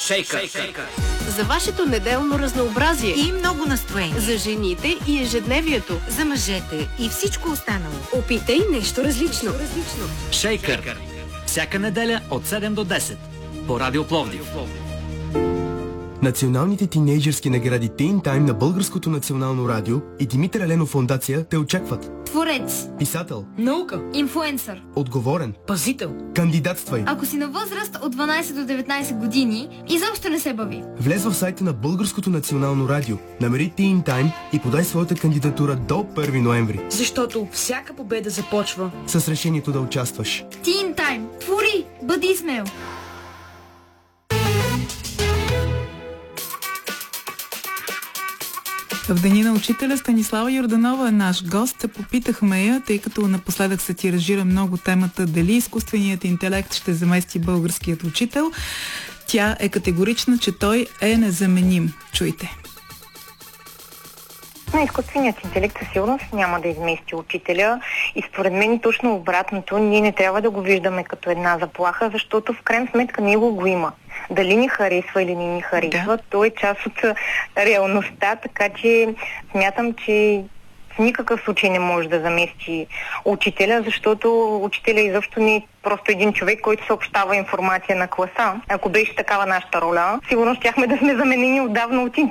Шейкър. За вашето неделно разнообразие и много настроение. За жените и ежедневието. За мъжете и всичко останало. Опитай нещо различно. Шейкър. Всяка неделя от 7 до 10 по Радио Пловдив. Националните тинейджърски награди Teen Time на Българското национално радио и Димитър Еленов фондация те очакват. Творец, писател, наука, инфлуенсър, отговорен, пазител. Кандидатствай. Ако си на възраст от 12 до 19 години, изобщо не се бави. Влез в сайта на Българското национално радио, намери Teen Time и подай своята кандидатура до 1 ноември. Защото всяка победа започва с решението да участваш. Teen Time. Твори! Бъди смел! В Деня на учителя Станислава Йорданова е наш гост. Попитахме я, тъй като напоследък се тиражира много темата дали изкуственият интелект ще замести българският учител. Тя е категорична, че той е незаменим. Чуйте. На изкуственият интелект със сигурност няма да измести учителя и според мен точно обратното, ние не трябва да го виждаме като една заплаха, защото в крайна сметка него го има. Дали ни харесва или не ни харесва, то е част от реалността, така че смятам, че в никакъв случай не може да замести учителя, защото учителя изобщо не е просто един човек, който съобщава информация на класа. Ако беше такава нашата роля, сигурно щяхме да сме заменени отдавна от